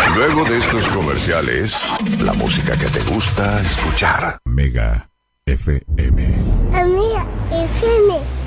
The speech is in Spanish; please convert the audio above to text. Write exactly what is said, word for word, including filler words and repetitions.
Luego de estos comerciales, la música que te gusta escuchar. Mega F M. Amiga F M.